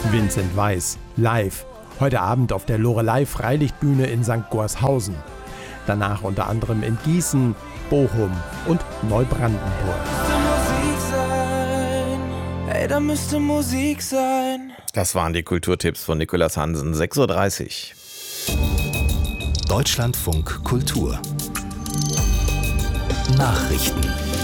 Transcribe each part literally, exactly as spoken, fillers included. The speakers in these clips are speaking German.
Vincent Weiss, live. Heute Abend auf der Loreley Freilichtbühne in Sankt Gorshausen. Danach unter anderem in Gießen, Bochum und Neubrandenburg. Hey, da müsste Musik sein. Das waren die Kulturtipps von Nicolas Hansen, sechs Uhr dreißig. Deutschlandfunk Kultur Nachrichten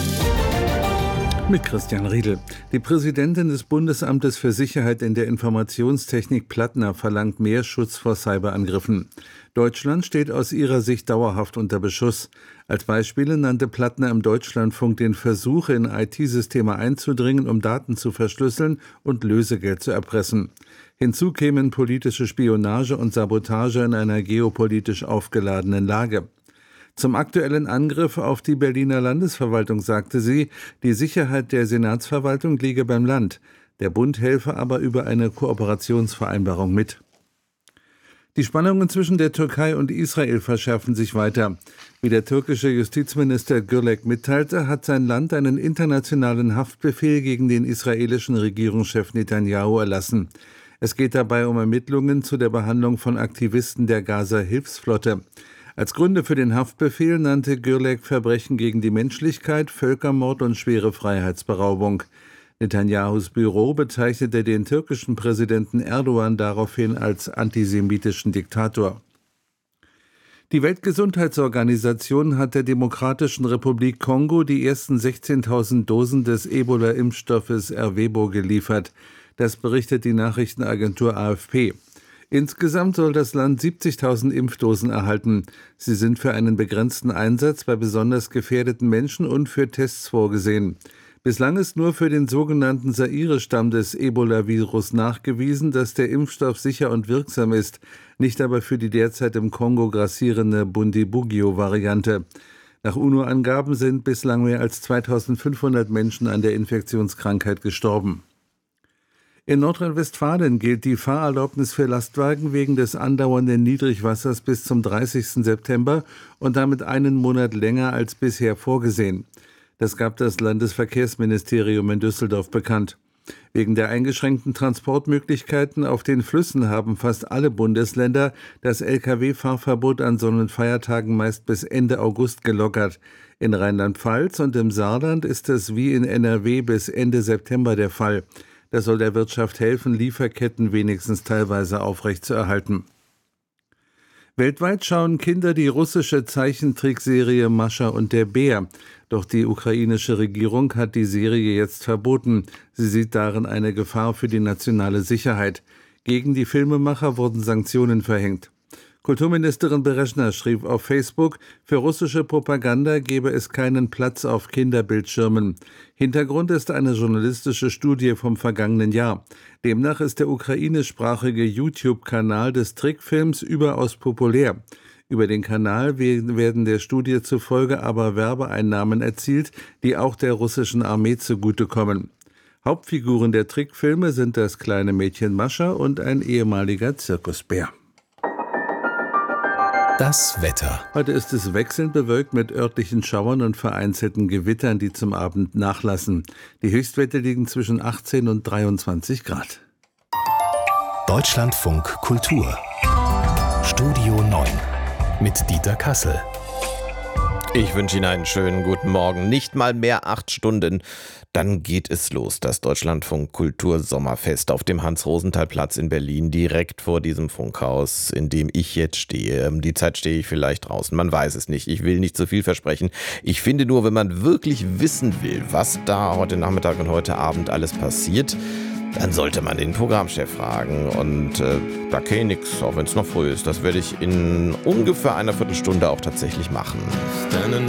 mit Christian Riedel. Die Präsidentin des Bundesamtes für Sicherheit in der Informationstechnik Plattner verlangt mehr Schutz vor Cyberangriffen. Deutschland steht aus ihrer Sicht dauerhaft unter Beschuss. Als Beispiele nannte Plattner im Deutschlandfunk den Versuch, in I T-Systeme einzudringen, um Daten zu verschlüsseln und Lösegeld zu erpressen. Hinzu kämen politische Spionage und Sabotage in einer geopolitisch aufgeladenen Lage. Zum aktuellen Angriff auf die Berliner Landesverwaltung sagte sie, die Sicherheit der Senatsverwaltung liege beim Land. Der Bund helfe aber über eine Kooperationsvereinbarung mit. Die Spannungen zwischen der Türkei und Israel verschärfen sich weiter. Wie der türkische Justizminister Gürlek mitteilte, hat sein Land einen internationalen Haftbefehl gegen den israelischen Regierungschef Netanyahu erlassen. Es geht dabei um Ermittlungen zu der Behandlung von Aktivisten der Gaza-Hilfsflotte. Als Gründe für den Haftbefehl nannte Gürlek Verbrechen gegen die Menschlichkeit, Völkermord und schwere Freiheitsberaubung. Netanyahus Büro bezeichnete den türkischen Präsidenten Erdogan daraufhin als antisemitischen Diktator. Die Weltgesundheitsorganisation hat der Demokratischen Republik Kongo die ersten sechzehntausend Dosen des Ebola-Impfstoffes Ervebo geliefert. Das berichtet die Nachrichtenagentur A F P. Insgesamt soll das Land siebzigtausend Impfdosen erhalten. Sie sind für einen begrenzten Einsatz bei besonders gefährdeten Menschen und für Tests vorgesehen. Bislang ist nur für den sogenannten Zaire-Stamm des Ebola-Virus nachgewiesen, dass der Impfstoff sicher und wirksam ist, nicht aber für die derzeit im Kongo grassierende Bundibugyo-Variante. Nach UNO-Angaben sind bislang mehr als zweitausendfünfhundert Menschen an der Infektionskrankheit gestorben. In Nordrhein-Westfalen gilt die Fahrerlaubnis für Lastwagen wegen des andauernden Niedrigwassers bis zum dreißigsten September und damit einen Monat länger als bisher vorgesehen. Das gab das Landesverkehrsministerium in Düsseldorf bekannt. Wegen der eingeschränkten Transportmöglichkeiten auf den Flüssen haben fast alle Bundesländer das L K W-Fahrverbot an Sonn- und Feiertagen meist bis Ende August gelockert. In Rheinland-Pfalz und im Saarland ist es wie in N R W bis Ende September der Fall. Das soll der Wirtschaft helfen, Lieferketten wenigstens teilweise aufrechtzuerhalten. Weltweit schauen Kinder die russische Zeichentrickserie Mascha und der Bär. Doch die ukrainische Regierung hat die Serie jetzt verboten. Sie sieht darin eine Gefahr für die nationale Sicherheit. Gegen die Filmemacher wurden Sanktionen verhängt. Kulturministerin Bereschner schrieb auf Facebook, für russische Propaganda gebe es keinen Platz auf Kinderbildschirmen. Hintergrund ist eine journalistische Studie vom vergangenen Jahr. Demnach ist der ukrainischsprachige YouTube-Kanal des Trickfilms überaus populär. Über den Kanal werden der Studie zufolge aber Werbeeinnahmen erzielt, die auch der russischen Armee zugutekommen. Hauptfiguren der Trickfilme sind das kleine Mädchen Mascha und ein ehemaliger Zirkusbär. Das Wetter. Heute ist es wechselnd bewölkt mit örtlichen Schauern und vereinzelten Gewittern, die zum Abend nachlassen. Die Höchstwerte liegen zwischen achtzehn und dreiundzwanzig Grad. Deutschlandfunk Kultur Studio neun mit Dieter Kassel. Ich wünsche Ihnen einen schönen guten Morgen. Nicht mal mehr acht Stunden. Dann geht es los, das Deutschlandfunk Kultur Sommerfest auf dem Hans-Rosenthal-Platz in Berlin, direkt vor diesem Funkhaus, in dem ich jetzt stehe. Die Zeit stehe ich vielleicht draußen, man weiß es nicht. Ich will nicht zu viel versprechen. Ich finde nur, wenn man wirklich wissen will, was da heute Nachmittag und heute Abend alles passiert, dann sollte man den Programmchef fragen. Und äh, da kenne ich nichts, auch wenn es noch früh ist. Das werde ich in ungefähr einer Viertelstunde auch tatsächlich machen.